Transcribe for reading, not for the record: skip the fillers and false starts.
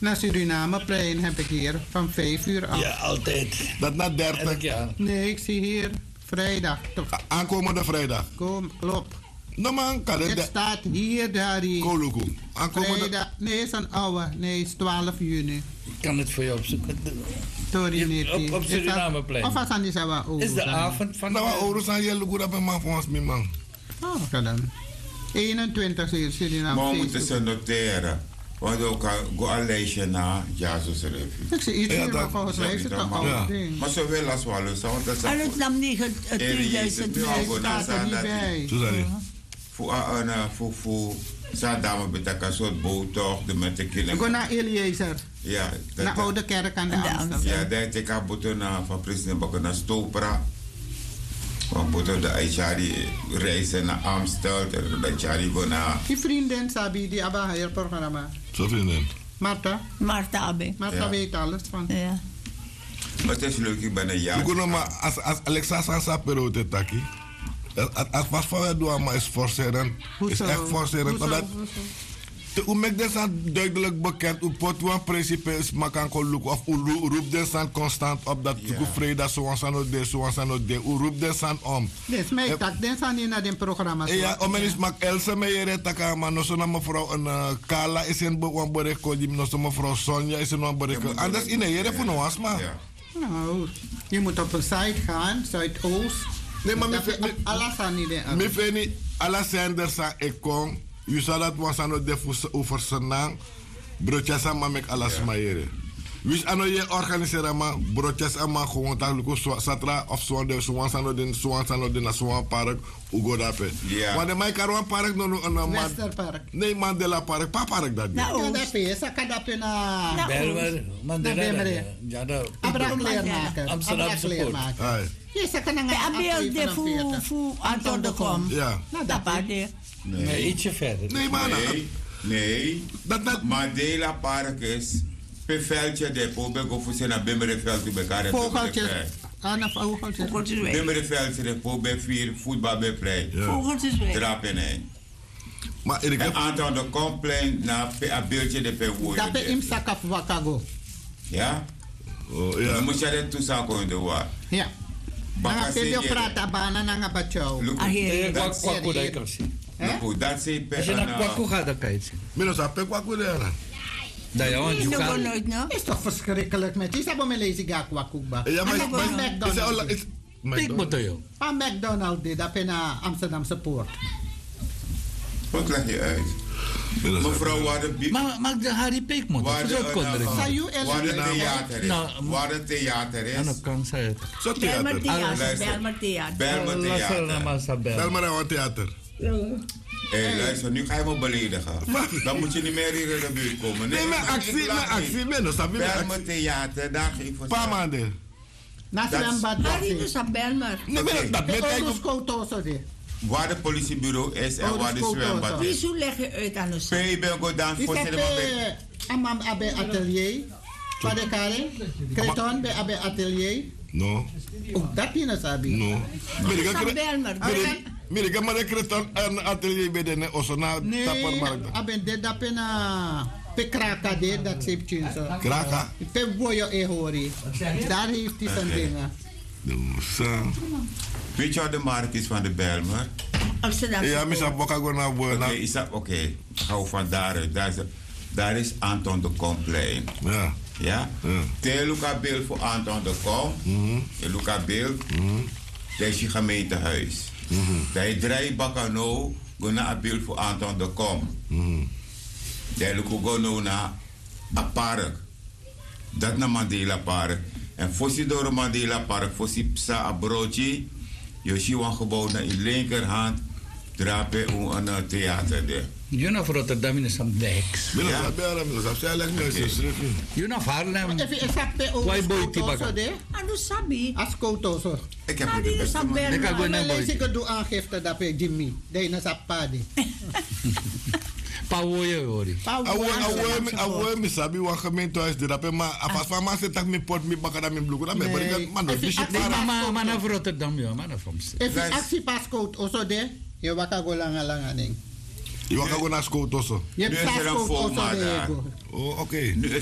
Naar Surinameplein heb ik hier van 5 uur af. Ja, altijd. Dat na 30. Elk jaar. Nee, ik zie hier vrijdag. Aankomende vrijdag. Klopt. No man, kan Het staat hier, daar. Koluku. Aankomende... Vrijdag. Nee, het is een oude. Nee, het is 12 juni. Ik kan het voor je opzoeken. Op Surinameplein. Of als die zijn Is de avond van... Nou, ouders zijn jullie goed op een man voor ons, mijn man. Oh, dan. 21 uur Suriname. Maar we moeten ze noteren. Want ook go een lijstje na Jazus Revue. Ik zie iets hier, maar volgens mij is het een oud ding. Maar zo wel als wel eens. Want dat is... En het nam niet het 2000 staat er niet bij. Voor zijn dame betekent een soort boottocht met de kinderen. Go naar Eliezer. Ja. Naar Oude Kerk aan de Amstel. Ja, daar heb ik een boete van president Bakken naar Stopra. We moeten de Aishari reizen naar Amstel. De Aishari gaan naar... Die vriendin, Sabi, die hebben haar programma. Zo vriendin. Marta Abe. Marta weet alles van. Ja. Maar het is leuk, ik ben een jaar. Maar als Alexa Sansa Perote taki. Als wat voor wij doen, maar is forcerend. Is echt forcerend. Hoe maakt dit duidelijk bekend? Hoe pot een principe is makan koluk of hoe roept dit aan constant op dat je vrijdag zoals aan het de. Hoe roept dit aan om? Dus mij tak dit aan in het programma. Ja, om en is mak Elsa meiere taka maar no zo mevrouw een Kala is in een bericht kodim no zo mevrouw Sonja is in een bericht. Anders in een jere voor no asma. Nou, je moet op een site gaan, Zuidoost. Nee, maar alles aan niet. Me vind alle zenders aan ik kom. Je zou dat was aan het over senang. Broodjes aan maar met alles maïre. Wist aan je organiseren maar broodjes aan maar gewoon dat satra of zo de zoals aan de na zo'n park ugo dape. Maar de mij kan park no een Westerpark. Nee, Mandela park, pa park dat. Nou, dat is dat na. Belmer, Mandela. Ja, dat. Amsterdam support. Ja, ze kan een abel de fu Anton de Kom. Ja. Nou, dat is. Nee, ietsje verder. Nee, maar nee. Mandela park is per veldje de Pobek of ze naar Bimmereveld te elkaar. Vogeltjes. Vogeltjes. Bimmereveld de Pobek 4 voetbal bij vrij. Vogeltjes weg. Drapen in. Maar ik heb aantal de complein naar een beeldje de per woord. Dat is in Sakaf Wakago. Ja? Oh ja. Dan moet je dat toezaken in de war. Ja. Maar als je praat abana na nga batjo. Dat is per. Als je naar Kwaku gaat, dan kan je het zien. Minus op Kwaku daar. Dat je want je kan nooit, no? Is toch verschrikkelijk met die hebben me lezen ga Kwakuba. Ja, maar McDonald's. Pik moet je. Van McDonald's dit dat in Amsterdamse poort. Wat leg je uit? Mevrouw, waar de... Maar de Harry Pik moet. Waar de theater is. En dan kan ze het. Zo theater. Belmer theater. Belmer theater. Hé, luister, nu ga je me beledigen. Dan moet je niet meer hier in de buurt komen. Nee, maar actie, minus. Belmer theater, daar geef ik paar maanden. Na zwembad. Harry dus aan Belmer. Nee, dat met waar de politiebureau is en waar de zwembad is. Wie zo leg je uit aan de zon? Ik ben goed aan voor de amam abe atelier. Wat de kare? Kreton bij abe atelier. No. Dat je sabi. No. Belmer. Ik maar de kreton een atelier bij de Osona tappermarkt. Abe de dat pe kraka de dat zit je zo. Kraka. Pe boyo e hori. Daar heeft hij zijn dingen. Weet je wat de markt is van de Belmer? Amsterdam. Ja, misschien ook gaan naar boven. Oké, hou van daaruit. Daar is Anton de Komplein. Ja. Ja? Te Luca Beeld voor Anton de Kom. Te Luca Beeld. Dat is je gemeentehuis. Dat je 3 bakken nou, go naar een beeld voor Anton de Kom. Dat je go nou naar een park. Dat naar Mandela Park. En voor door de Mandela Park, voor die psa een broodje. Je ziet een gebouw naar je linkerhand. Drapen een theater daar. Je naar Rotterdam is een niks. Je naar Haarlem. Why boy tibaka? Anu sabi. As koto so. Ik heb het best aan Belmer. Maar lees ik het doe aangifte dat bij Jimmy. Dat je naar Sapadi. Pauwoye hoor. Awoe mi sabi wa gemeentehuis de dat maar afas van maar zit tak mi pot mi bakada mi bloku dat me bericht man dat is maar naar Rotterdam ja maar van. Even actie pascode also de. Je waka go langa ding. Je waka go naar schoot also. Je pascode also de. Oh oké.